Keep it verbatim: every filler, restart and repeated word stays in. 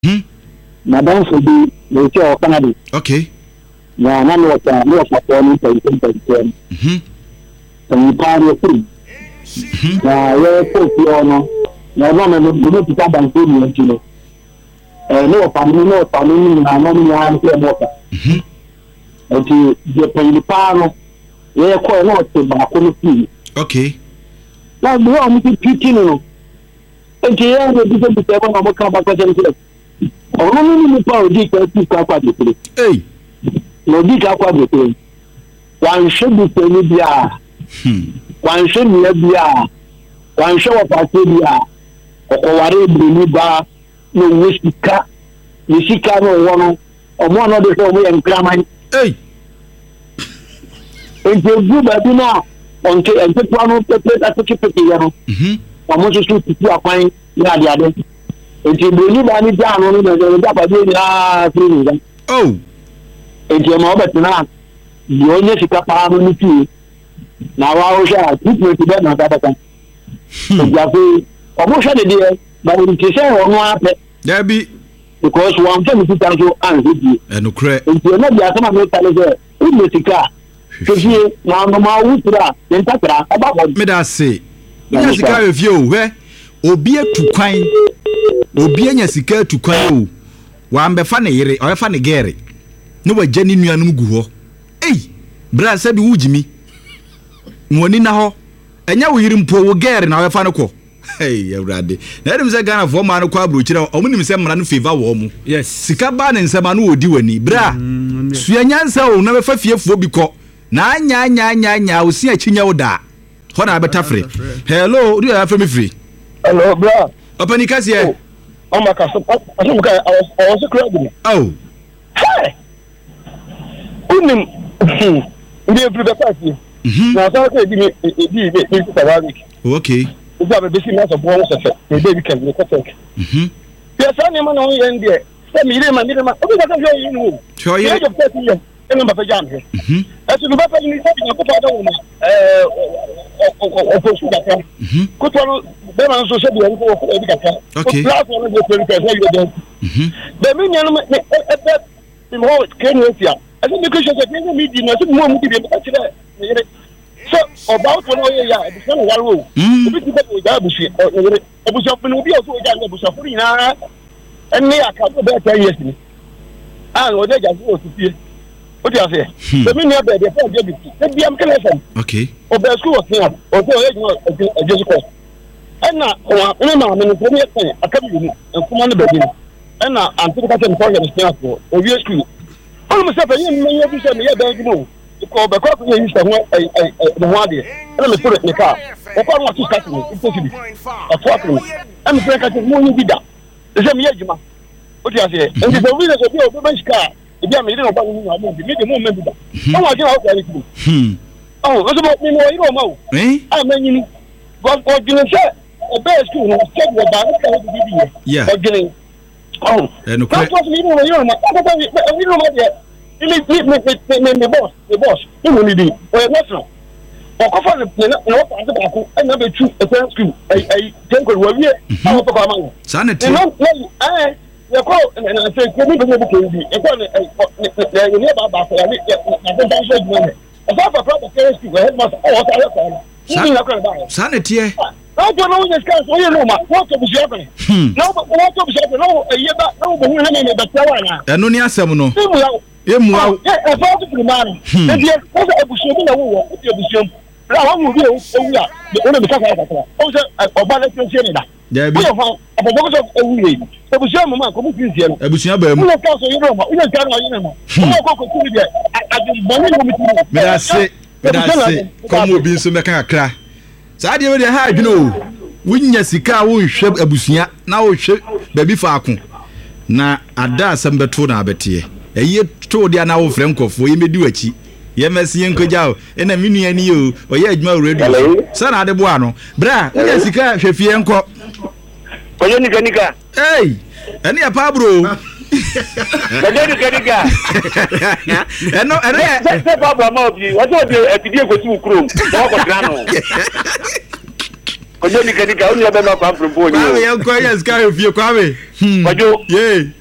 Mhm. Madam for the nature of Canada. Okay. Na na no ta no ta ko ni ta ta ta. Mhm. Tan pa ro free. Mhm. Na ye ko ti ono. Na no me no ti ta ban ko ni ti no. Eh no pa ni no pa ni na no ni an ke mo ka. Mhm. Enti je pa ni pa no. Ye ko no ti ba ko ni ti. Okay. Na do am ti ti no. Enti ye no bi se bi se ba mo ka ba ko je ni. Ono ni ni pa o di ka ti ka kwa di. Hey. No di ka kwa di. Wan shebu pe ni bia. Hmm. Wan shebu ya bia. Wan shebu pa te bia. Okoware bruni ba no wisika. Wisika no wono. Omo no de so mo en kraman. Hey. Ente gu ba bi na onke ente plano pepe atoke pepe ya no. Mhm. Omo so so ti akwan ya de ade. Ente bruni ba ni ja no no de ja pa bi na free ni. Oh. Enti ma obetina yo nye sika pa no ni ti na wa o sha treatment be na ta ta so ya fe o mo sha de de ba ni ti se o no ape There be because one thing ti tan so an hidi enukre. enti na dia sama me tale se o nye sika so fi na no ma wu tra den ta tra aba ko Me da say. Nya sika revie o hwe. Obi atukwan. Obi anya sika atukwan o. Wa mbefa ne yire, o befa ne gere. Ne wa jani nuanum gu ho. Ei, bra se bi wujimi. Nwoni na ho. Enya wo yiri mpo wo gere na wefa ne ko. Hey, Ewrade. Na dem se Ghana fo ma no kwa bro kire. O munim se mra no favor wo mu. Yes. Sika ba ne nsema no odi wani. Bra. Mm, sua nyansa o na befa fiefuo bi ko. Na anya anya anya anya o si achinya wo da. Ho na beta free. Hello, do you have me free? hello bra Opani kasi e. o ma ka so aso ka I was crowd. Oh. Hey. Unim. Ndi every party. Mhm. Na so ka di me di di di Sabarik. Okay. Uza be besi na so bo wo sefe. E dey we can we can talk. Mhm. Ya sa ni ma na wo yen de. Se mi re ma mi re ma. Obi ka ka yo yin wo. Sure Ye ye. yo pesi ye. Eno ba fa jam he. Mhm. Esu no ba fa ni se bi na ko fa da wo ma. Eh o o o su da ka. Mhm. Ko to be ma so se bi en ko ko e bi ka ka. Okay. Last one go to the say you dey. Mhm. Be mi nyanu me e e mo Kenya. I think because you said me di na so mo mu di be ka kire. So about when we ya e so wa ro. Obi ti ko ja bushi e bushi fun obi o so ja na bushi fun na eni aka ko be ten years ni. Ah o de ja so o ti o ti ase. So me ni be de for de bi. E bi am kele sen. Okay. O be school was here. O so e no e je ko. Ena o ina ma me no ko me kan aka bi ni. En kuma na be ni. Ena anti ka ten for ye ni for. O wi school. All me say for you me you be say me ye be no. Ko be ko ko yin say ho ai ai the ho ade. Ena me put it in car. O ko no to start me. It to be. A fuck me. Am say ka te mo ni bi da. They say me ye juma. O ti ase. And the reason so be o be man car. E bi am me no ba ni no mo bi. Me de mo me bi da. O wa je na o ka ni. Hmm. Oh, so me mo iro ma o. Eh? Ah me ni. Go go jina say o be school no check wo ba ni ka bi bi. Yeah. O jina. Oh. And That was me no you know. That was me no ma there. Me me me me me boss, the boss. You know me di. O what's wrong? O ko fa ne na o pa se ba ko e na be tu e fa school. Ai ai ten ko wa wie. A o ko ma no. Sa na ti. No no eh ya ko na se ko mi be bu ko ndi. E ko ne ne ne ba ba ko ya ni na ko dan so du ne. O fa fa pro ko school. E ma o ta ya ko. Ni na ko ba. Sa na ti e. I don't know this guy, so you know, what to be happening. No, but what to be happening? No, a year back, no, but we have a better. Eno ni asem no. Yeah, Emu. yeah, I thought to the man. And yes, also a bush in the war, with your bush. Now, one will be over the only because also a balance in Canada. There be a box of a way. A bush, mamma, come to you. Ebusia ba mu. You know, you know, you know, you know. I just want to Me da se, me da se. Komo obi nso meka akra. Sa de we de ha adwene o. Wunya sika wo nhwe abusia na wo hwe ba bi faako. Na ada asem beto na abete. Eye to de na wo frɛ nkofo ye medi wachi. Ye mesi enkoja o. E na minu ani o. Oye adwuma radio. Sa na de boa no. Bra, wunya sika hwe fie enko. Oye nika nika. Hey, eni apa bro. Oye nika nika. Eno eno e se baba ma obi. What do you e pidie go tu krom. Wo ko tra no. Kojo ni kanika oni ebe na kwa mpo ni. Kwame yan kwa yes ka efie kwame. Kojo. Ye.